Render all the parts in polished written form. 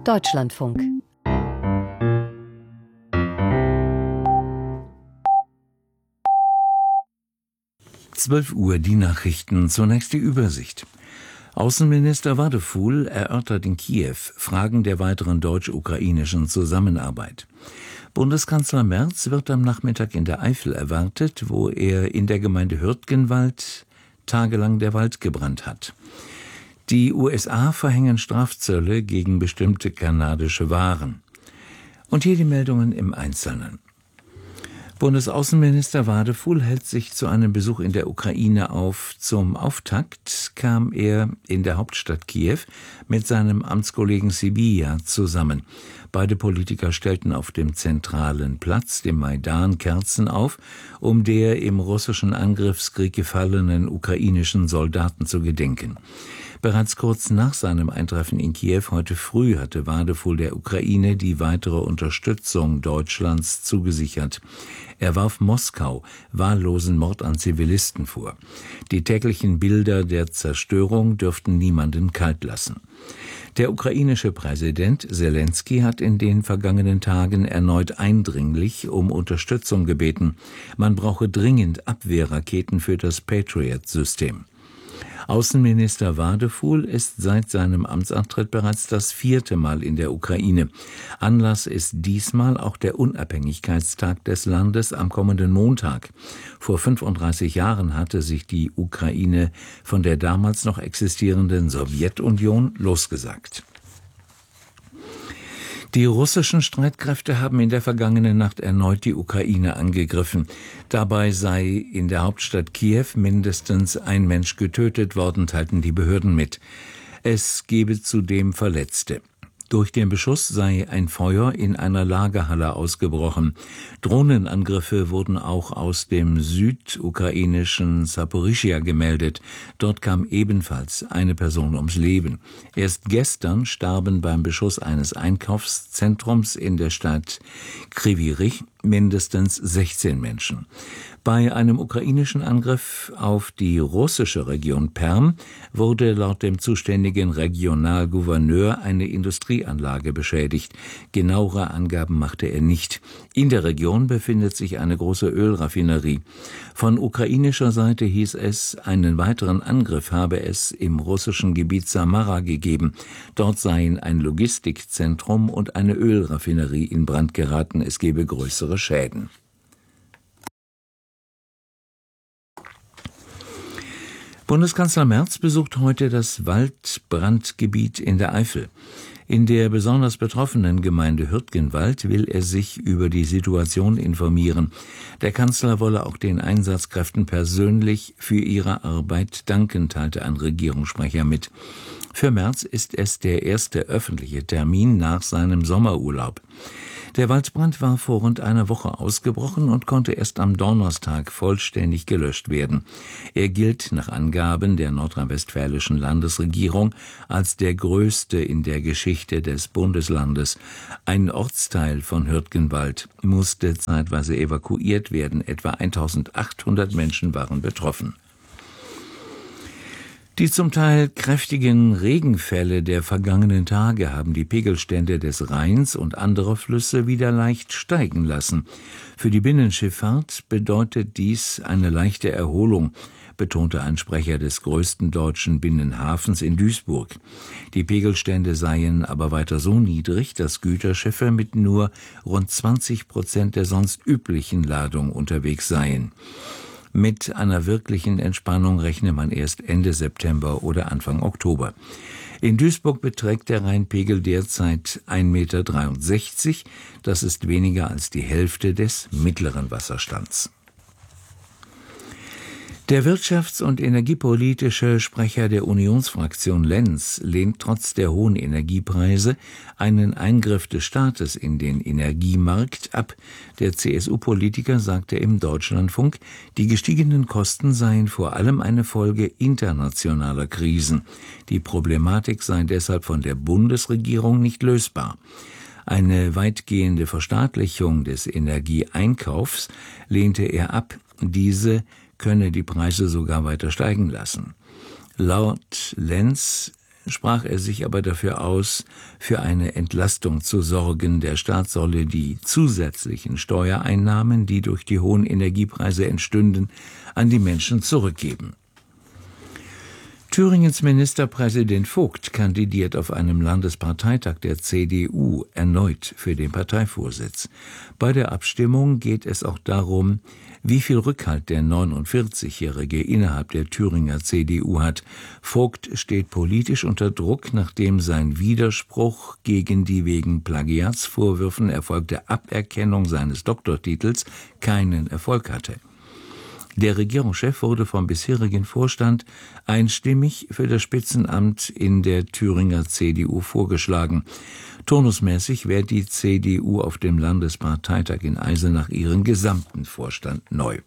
Deutschlandfunk. Uhr die Nachrichten, zunächst die Übersicht. Außenminister Wadephul erörtert in Kiew Fragen der weiteren deutsch-ukrainischen Zusammenarbeit. Bundeskanzler Merz wird am Nachmittag in der Eifel erwartet, wo er in der Gemeinde Hürtgenwald tagelang der Wald gebrannt hat. Die USA verhängen Strafzölle gegen bestimmte kanadische Waren. Und hier die Meldungen im Einzelnen. Bundesaußenminister Wadephul hält sich zu einem Besuch in der Ukraine auf. Zum Auftakt kam er in der Hauptstadt Kiew mit seinem Amtskollegen Sybiha zusammen. Beide Politiker stellten auf dem zentralen Platz, dem Maidan, Kerzen auf, um der im russischen Angriffskrieg gefallenen ukrainischen Soldaten zu gedenken. Bereits kurz nach seinem Eintreffen in Kiew heute früh hatte Wadephul der Ukraine die weitere Unterstützung Deutschlands zugesichert. Er warf Moskau wahllosen Mord an Zivilisten vor. Die täglichen Bilder der Zerstörung dürften niemanden kalt lassen. Der ukrainische Präsident Selenskyj hat in den vergangenen Tagen erneut eindringlich um Unterstützung gebeten. Man brauche dringend Abwehrraketen für das Patriot-System. Außenminister Wadephul ist seit seinem Amtsantritt bereits das 4. Mal in der Ukraine. Anlass ist diesmal auch der Unabhängigkeitstag des Landes am kommenden Montag. Vor 35 Jahren hatte sich die Ukraine von der damals noch existierenden Sowjetunion losgesagt. Die russischen Streitkräfte haben in der vergangenen Nacht erneut die Ukraine angegriffen. Dabei sei in der Hauptstadt Kiew mindestens ein Mensch getötet worden, teilten die Behörden mit. Es gebe zudem Verletzte. Durch den Beschuss sei ein Feuer in einer Lagerhalle ausgebrochen. Drohnenangriffe wurden auch aus dem südukrainischen Saporischschja gemeldet. Dort kam ebenfalls eine Person ums Leben. Erst gestern starben beim Beschuss eines Einkaufszentrums in der Stadt Kryvyi Rih mindestens 16 Menschen. Bei einem ukrainischen Angriff auf die russische Region Perm wurde laut dem zuständigen Regionalgouverneur eine Industrieanlage beschädigt. Genauere Angaben machte er nicht. In der Region befindet sich eine große Ölraffinerie. Von ukrainischer Seite hieß es, einen weiteren Angriff habe es im russischen Gebiet Samara gegeben. Dort seien ein Logistikzentrum und eine Ölraffinerie in Brand geraten. Es gebe größere Schäden. Bundeskanzler Merz besucht heute das Waldbrandgebiet in der Eifel. In der besonders betroffenen Gemeinde Hürtgenwald will er sich über die Situation informieren. Der Kanzler wolle auch den Einsatzkräften persönlich für ihre Arbeit danken, teilte ein Regierungssprecher mit. Für Merz ist es der erste öffentliche Termin nach seinem Sommerurlaub. Der Waldbrand war vor rund einer Woche ausgebrochen und konnte erst am Donnerstag vollständig gelöscht werden. Er gilt nach Angaben der nordrhein-westfälischen Landesregierung als der größte in der Geschichte des Bundeslandes. Ein Ortsteil von Hürtgenwald musste zeitweise evakuiert werden. Etwa 1800 Menschen waren betroffen. Die zum Teil kräftigen Regenfälle der vergangenen Tage haben die Pegelstände des Rheins und anderer Flüsse wieder leicht steigen lassen. Für die Binnenschifffahrt bedeutet dies eine leichte Erholung, betonte ein Sprecher des größten deutschen Binnenhafens in Duisburg. Die Pegelstände seien aber weiter so niedrig, dass Güterschiffe mit nur rund 20% der sonst üblichen Ladung unterwegs seien. Mit einer wirklichen Entspannung rechne man erst Ende September oder Anfang Oktober. In Duisburg beträgt der Rheinpegel derzeit 1,63 Meter. Das ist weniger als die Hälfte des mittleren Wasserstands. Der wirtschafts- und energiepolitische Sprecher der Unionsfraktion Lenz lehnt trotz der hohen Energiepreise einen Eingriff des Staates in den Energiemarkt ab. Der CSU-Politiker sagte im Deutschlandfunk, die gestiegenen Kosten seien vor allem eine Folge internationaler Krisen. Die Problematik sei deshalb von der Bundesregierung nicht lösbar. Eine weitgehende Verstaatlichung des Energieeinkaufs lehnte er ab. Diese könne die Preise sogar weiter steigen lassen. Laut Lenz sprach er sich aber dafür aus, für eine Entlastung zu sorgen. Der Staat solle die zusätzlichen Steuereinnahmen, die durch die hohen Energiepreise entstünden, an die Menschen zurückgeben. Thüringens Ministerpräsident Vogt kandidiert auf einem Landesparteitag der CDU erneut für den Parteivorsitz. Bei der Abstimmung geht es auch darum, wie viel Rückhalt der 49-Jährige innerhalb der Thüringer CDU hat. Vogt steht politisch unter Druck, nachdem sein Widerspruch gegen die wegen Plagiatsvorwürfen erfolgte Aberkennung seines Doktortitels keinen Erfolg hatte. Der Regierungschef wurde vom bisherigen Vorstand einstimmig für das Spitzenamt in der Thüringer CDU vorgeschlagen. Turnusmäßig wählt die CDU auf dem Landesparteitag in Eisenach ihren gesamten Vorstand neu.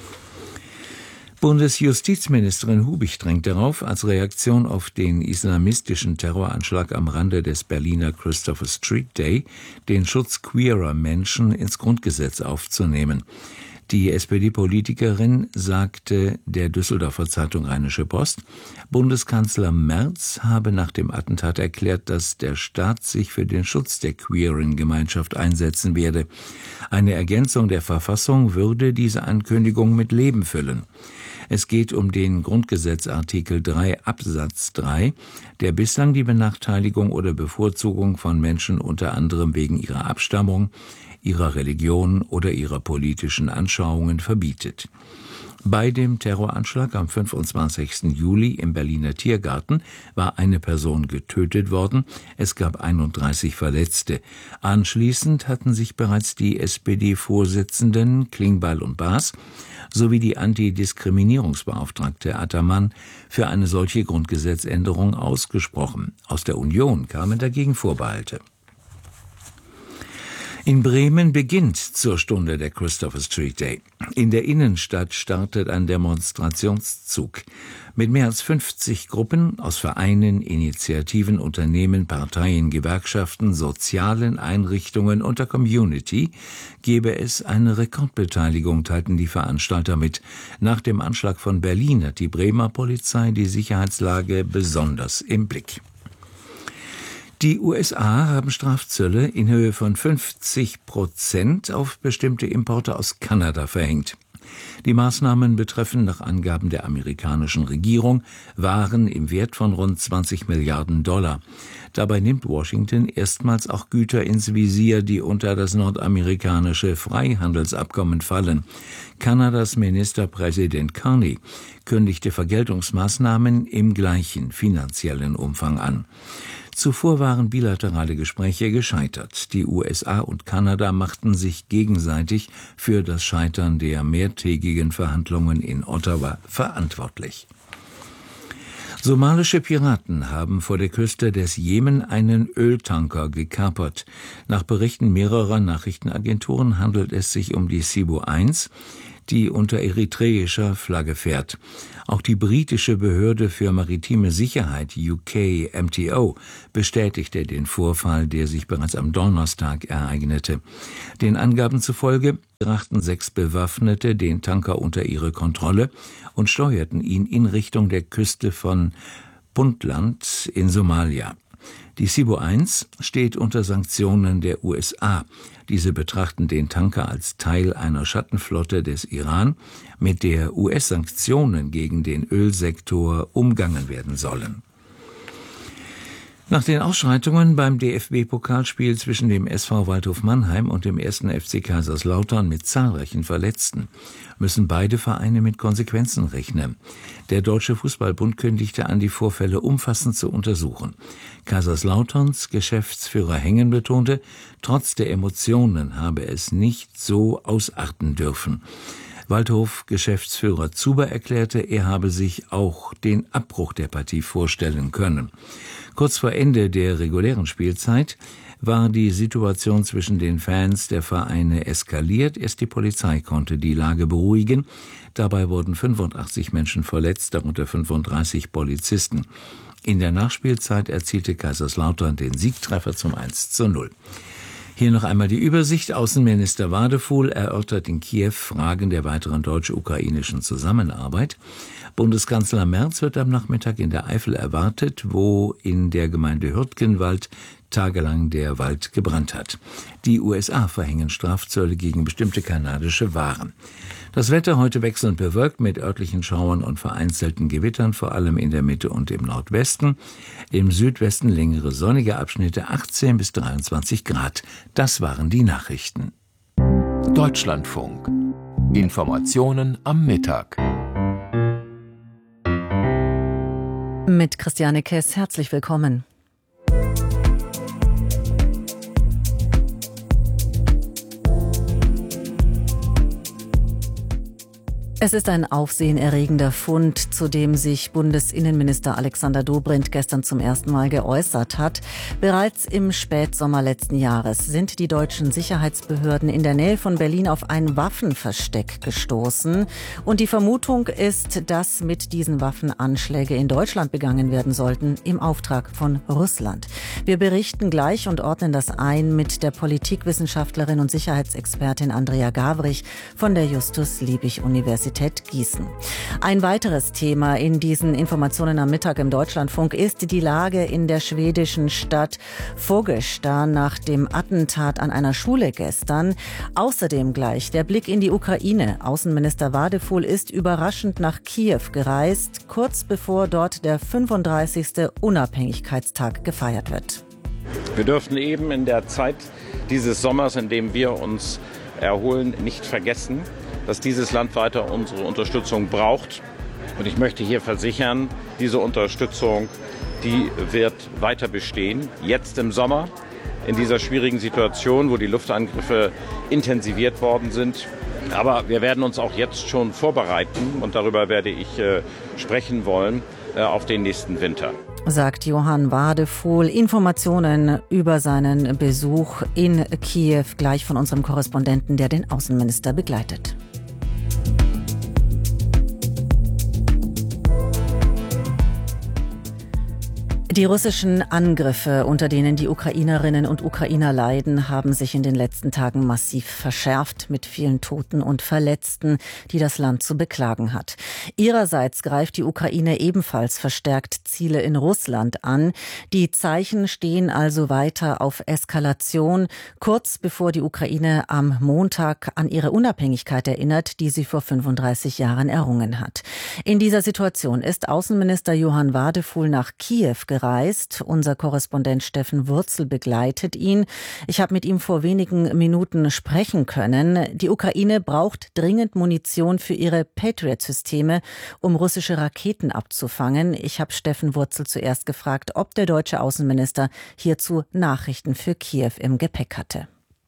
Bundesjustizministerin Hubig drängt darauf, als Reaktion auf den islamistischen Terroranschlag am Rande des Berliner Christopher Street Day den Schutz queerer Menschen ins Grundgesetz aufzunehmen. Die SPD-Politikerin sagte der Düsseldorfer Zeitung Rheinische Post, Bundeskanzler Merz habe nach dem Attentat erklärt, dass der Staat sich für den Schutz der queeren Gemeinschaft einsetzen werde. Eine Ergänzung der Verfassung würde diese Ankündigung mit Leben füllen. Es geht um den Grundgesetzartikel 3 Absatz 3, der bislang die Benachteiligung oder Bevorzugung von Menschen unter anderem wegen ihrer Abstammung, ihrer Religion oder ihrer politischen Anschauungen verbietet. Bei dem Terroranschlag am 25. Juli im Berliner Tiergarten war eine Person getötet worden, es gab 31 Verletzte. Anschließend hatten sich bereits die SPD-Vorsitzenden Klingbeil und Baas sowie die Antidiskriminierungsbeauftragte Attermann für eine solche Grundgesetzänderung ausgesprochen. Aus der Union kamen dagegen Vorbehalte. In Bremen beginnt zur Stunde der Christopher Street Day. In der Innenstadt startet ein Demonstrationszug. Mit mehr als 50 Gruppen aus Vereinen, Initiativen, Unternehmen, Parteien, Gewerkschaften, sozialen Einrichtungen und der Community gebe es eine Rekordbeteiligung, teilten die Veranstalter mit. Nach dem Anschlag von Berlin hat die Bremer Polizei die Sicherheitslage besonders im Blick. Die USA haben Strafzölle in Höhe von 50% auf bestimmte Importe aus Kanada verhängt. Die Maßnahmen betreffen nach Angaben der amerikanischen Regierung Waren im Wert von rund 20 Milliarden $. Dabei nimmt Washington erstmals auch Güter ins Visier, die unter das nordamerikanische Freihandelsabkommen fallen. Kanadas Ministerpräsident Carney kündigte Vergeltungsmaßnahmen im gleichen finanziellen Umfang an. Zuvor waren bilaterale Gespräche gescheitert. Die USA und Kanada machten sich gegenseitig für das Scheitern der mehrtägigen Verhandlungen in Ottawa verantwortlich. Somalische Piraten haben vor der Küste des Jemen einen Öltanker gekapert. Nach Berichten mehrerer Nachrichtenagenturen handelt es sich um die Cebu 1, die unter eritreischer Flagge fährt. Auch die britische Behörde für maritime Sicherheit, UK MTO, bestätigte den Vorfall, der sich bereits am Donnerstag ereignete. Den Angaben zufolge brachten 6 Bewaffnete den Tanker unter ihre Kontrolle und steuerten ihn in Richtung der Küste von Puntland in Somalia. Die Cebu 1 steht unter Sanktionen der USA. Diese betrachten den Tanker als Teil einer Schattenflotte des Iran, mit der US-Sanktionen gegen den Ölsektor umgangen werden sollen. Nach den Ausschreitungen beim DFB-Pokalspiel zwischen dem SV Waldhof Mannheim und dem 1. FC Kaiserslautern mit zahlreichen Verletzten müssen beide Vereine mit Konsequenzen rechnen. Der Deutsche Fußballbund kündigte an, die Vorfälle umfassend zu untersuchen. Kaiserslauterns Geschäftsführer Hengen betonte, trotz der Emotionen habe es nicht so ausarten dürfen. Waldhof-Geschäftsführer Zuber erklärte, er habe sich auch den Abbruch der Partie vorstellen können. Kurz vor Ende der regulären Spielzeit war die Situation zwischen den Fans der Vereine eskaliert. Erst die Polizei konnte die Lage beruhigen. Dabei wurden 85 Menschen verletzt, darunter 35 Polizisten. In der Nachspielzeit erzielte Kaiserslautern den Siegtreffer zum 1:0. Hier noch einmal die Übersicht. Außenminister Wadefuhl erörtert in Kiew Fragen der weiteren deutsch-ukrainischen Zusammenarbeit. Bundeskanzler Merz wird am Nachmittag in der Eifel erwartet, wo in der Gemeinde Hürtgenwald tagelang der Wald gebrannt hat. Die USA verhängen Strafzölle gegen bestimmte kanadische Waren. Das Wetter heute wechselnd bewölkt mit örtlichen Schauern und vereinzelten Gewittern, vor allem in der Mitte und im Nordwesten. Im Südwesten längere sonnige Abschnitte, 18 bis 23 Grad. Das waren die Nachrichten. Deutschlandfunk. Informationen am Mittag. Mit Christiane Kess, herzlich willkommen. Es ist ein aufsehenerregender Fund, zu dem sich Bundesinnenminister Alexander Dobrindt gestern zum ersten Mal geäußert hat. Bereits im Spätsommer letzten Jahres sind die deutschen Sicherheitsbehörden in der Nähe von Berlin auf ein Waffenversteck gestoßen. Und die Vermutung ist, dass mit diesen Waffen Anschläge in Deutschland begangen werden sollten, im Auftrag von Russland. Wir berichten gleich und ordnen das ein mit der Politikwissenschaftlerin und Sicherheitsexpertin Andrea Gavrich von der Justus-Liebig-Universität Gießen. Ein weiteres Thema in diesen Informationen am Mittag im Deutschlandfunk ist die Lage in der schwedischen Stadt Fagersta nach dem Attentat an einer Schule gestern. Außerdem gleich der Blick in die Ukraine. Außenminister Wadefuhl ist überraschend nach Kiew gereist, kurz bevor dort der 35. Unabhängigkeitstag gefeiert wird. Wir dürfen eben in der Zeit dieses Sommers, in dem wir uns erholen, nicht vergessen, dass dieses Land weiter unsere Unterstützung braucht. Und ich möchte hier versichern, diese Unterstützung, die wird weiter bestehen. Jetzt im Sommer, in dieser schwierigen Situation, wo die Luftangriffe intensiviert worden sind. Aber wir werden uns auch jetzt schon vorbereiten, und darüber werde ich sprechen wollen, auf den nächsten Winter. Sagt Johann Wadefuhl. Informationen über seinen Besuch in Kiew gleich von unserem Korrespondenten, der den Außenminister begleitet. Die russischen Angriffe, unter denen die Ukrainerinnen und Ukrainer leiden, haben sich in den letzten Tagen massiv verschärft, mit vielen Toten und Verletzten, die das Land zu beklagen hat. Ihrerseits greift die Ukraine ebenfalls verstärkt Ziele in Russland an. Die Zeichen stehen also weiter auf Eskalation, kurz bevor die Ukraine am Montag an ihre Unabhängigkeit erinnert, die sie vor 35 Jahren errungen hat. In dieser Situation ist Außenminister Johann Wadefuhl nach Kiew gereist. Unser Korrespondent Steffen Wurzel begleitet ihn. Ich habe mit ihm vor wenigen Minuten sprechen können. Die Ukraine braucht dringend Munition für ihre Patriot-Systeme, um russische Raketen abzufangen. Ich habe Steffen Wurzel zuerst gefragt, ob der deutsche Außenminister hierzu Nachrichten für Kiew im Gepäck hatte.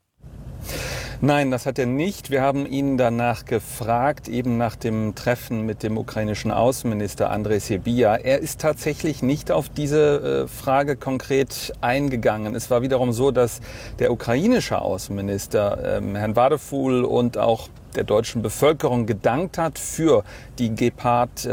Nein, das hat er nicht. Wir haben ihn danach gefragt, eben nach dem Treffen mit dem ukrainischen Außenminister Andrej Sybiha. Er ist tatsächlich nicht auf diese Frage konkret eingegangen. Es war wiederum so, dass der ukrainische Außenminister Herrn Wadefuhl und auch der deutschen Bevölkerung gedankt hat für die Gepard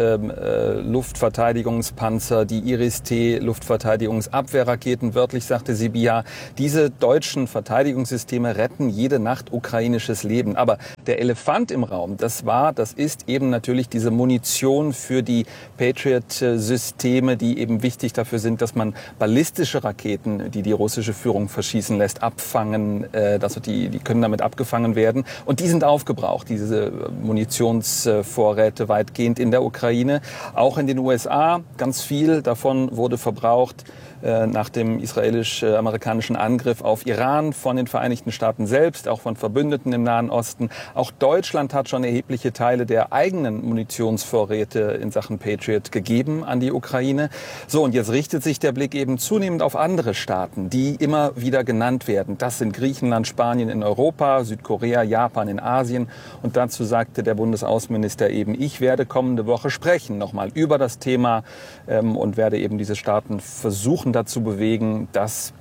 Luftverteidigungspanzer, die Iris-T Luftverteidigungsabwehrraketen. Wörtlich sagte Sybiha, diese deutschen Verteidigungssysteme retten jede Nacht ukrainisches Leben. Aber der Elefant im Raum, das ist eben natürlich diese Munition für die Patriot-Systeme, die eben wichtig dafür sind, dass man ballistische Raketen, die die russische Führung verschießen lässt, abfangen. Also die können damit abgefangen werden. Und die sind aufgebraucht. Diese Munitionsvorräte weitgehend in der Ukraine, auch in den USA. Ganz viel davon wurde verbraucht nach dem israelisch-amerikanischen Angriff auf Iran von den Vereinigten Staaten selbst, auch von Verbündeten im Nahen Osten. Auch Deutschland hat schon erhebliche Teile der eigenen Munitionsvorräte in Sachen Patriot gegeben an die Ukraine. So, und jetzt richtet sich der Blick eben zunehmend auf andere Staaten, die immer wieder genannt werden. Das sind Griechenland, Spanien in Europa, Südkorea, Japan in Asien. Und dazu sagte der Bundesaußenminister eben, ich werde kommende Woche sprechen, nochmal über das Thema und werde eben diese Staaten versuchen dazu bewegen, dass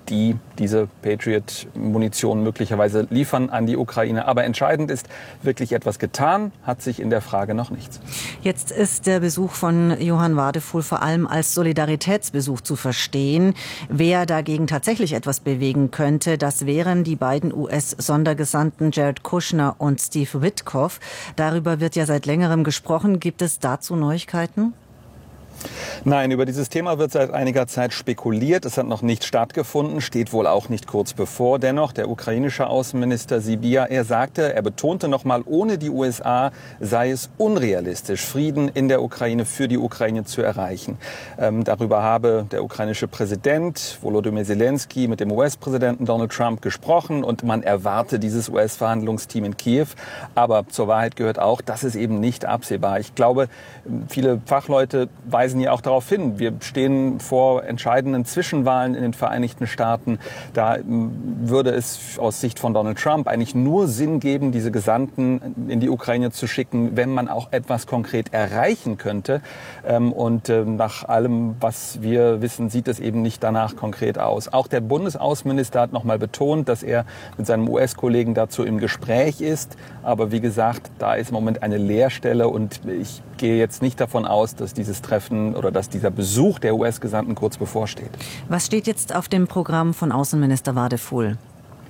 die diese Patriot-Munition möglicherweise liefern an die Ukraine. Aber entscheidend ist, wirklich etwas getan hat sich in der Frage noch nichts. Jetzt ist der Besuch von Johann Wadephul vor allem als Solidaritätsbesuch zu verstehen. Wer dagegen tatsächlich etwas bewegen könnte, das wären die beiden US-Sondergesandten Jared Kushner und Steve Witkoff. Darüber wird ja seit längerem gesprochen. Gibt es dazu Neuigkeiten? Nein, über dieses Thema wird seit einiger Zeit spekuliert. Es hat noch nicht stattgefunden, steht wohl auch nicht kurz bevor. Dennoch, der ukrainische Außenminister Sybiha, er betonte nochmal, ohne die USA sei es unrealistisch, Frieden in der Ukraine für die Ukraine zu erreichen. Darüber habe der ukrainische Präsident Volodymyr Zelensky mit dem US-Präsidenten Donald Trump gesprochen und man erwarte dieses US-Verhandlungsteam in Kiew. Aber zur Wahrheit gehört auch, das ist eben nicht absehbar. Ich glaube, viele Fachleute weisen ja auch darauf hin. Wir stehen vor entscheidenden Zwischenwahlen in den Vereinigten Staaten. Da würde es aus Sicht von Donald Trump eigentlich nur Sinn geben, diese Gesandten in die Ukraine zu schicken, wenn man auch etwas konkret erreichen könnte. Und nach allem, was wir wissen, sieht es eben nicht danach konkret aus. Auch der Bundesaußenminister hat nochmal betont, dass er mit seinem US-Kollegen dazu im Gespräch ist. Aber wie gesagt, da ist im Moment eine Leerstelle und ich gehe jetzt nicht davon aus, dass dieses Treffen oder dass dieser Besuch der US-Gesandten kurz bevorsteht. Was steht jetzt auf dem Programm von Außenminister Wadephul?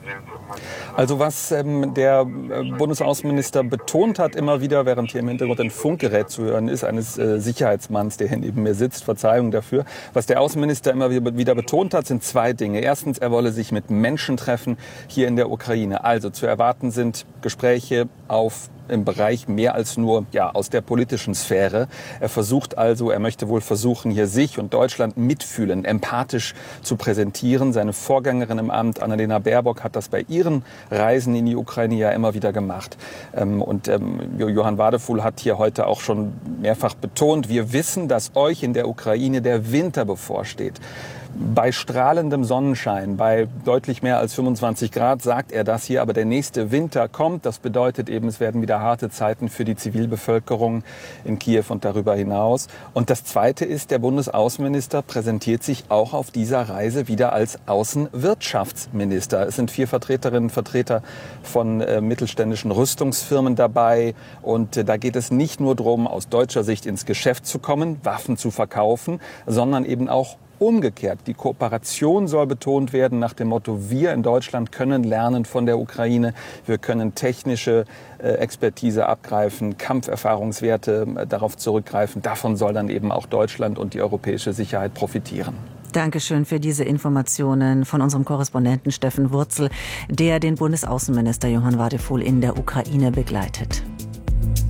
Also was der Bundesaußenminister betont hat immer wieder, während hier im Hintergrund ein Funkgerät zu hören ist, eines Sicherheitsmanns, der hier neben mir sitzt, Verzeihung dafür. Was der Außenminister immer wieder betont hat, sind zwei Dinge. Erstens, er wolle sich mit Menschen treffen hier in der Ukraine. Also zu erwarten sind Gespräche im Bereich mehr als nur aus der politischen Sphäre. Er möchte wohl versuchen, hier sich und Deutschland mitfühlend, empathisch zu präsentieren. Seine Vorgängerin im Amt, Annalena Baerbock, hat das bei ihren Reisen in die Ukraine ja immer wieder gemacht. Johann Wadephul hat hier heute auch schon mehrfach betont, wir wissen, dass euch in der Ukraine der Winter bevorsteht. Bei strahlendem Sonnenschein, bei deutlich mehr als 25 Grad, sagt er das hier, aber der nächste Winter kommt. Das bedeutet eben, es werden wieder harte Zeiten für die Zivilbevölkerung in Kiew und darüber hinaus. Und das Zweite ist, der Bundesaußenminister präsentiert sich auch auf dieser Reise wieder als Außenwirtschaftsminister. Es sind 4 Vertreterinnen und Vertreter von mittelständischen Rüstungsfirmen dabei. Und da geht es nicht nur darum, aus deutscher Sicht ins Geschäft zu kommen, Waffen zu verkaufen, sondern eben auch umgekehrt. Die Kooperation soll betont werden nach dem Motto, wir in Deutschland können lernen von der Ukraine, wir können technische Expertise abgreifen, Kampferfahrungswerte darauf zurückgreifen. Davon soll dann eben auch Deutschland und die europäische Sicherheit profitieren. Dankeschön für diese Informationen von unserem Korrespondenten Steffen Wurzel, der den Bundesaußenminister Johann Wadephul in der Ukraine begleitet.